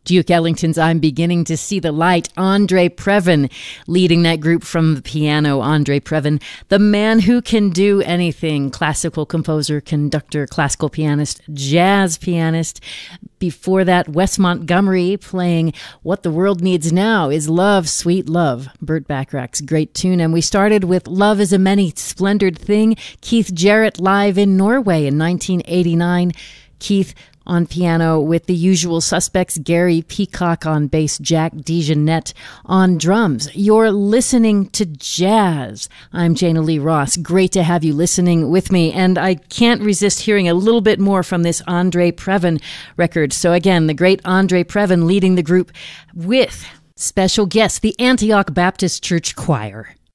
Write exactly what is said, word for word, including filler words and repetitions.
Duke Ellington's I'm Beginning to See the Light. Andre Previn leading that group from the piano. Andre Previn, the man who can do anything. Classical composer, conductor, classical pianist, jazz pianist. Before that, Wes Montgomery playing What the World Needs Now is Love, Sweet Love. Burt Bacharach's great tune. And we started with Love is a Many Splendored Thing. Keith Jarrett live in Norway in nineteen eighty-nine. Keith on piano with the usual suspects, Gary Peacock on bass, Jack DeJohnette on drums. You're listening to jazz. I'm Jana Lee Ross. Great to have you listening with me. And I can't resist hearing a little bit more from this Andre Previn record. So again, the great Andre Previn leading the group with special guest, the Antioch Baptist Church Choir.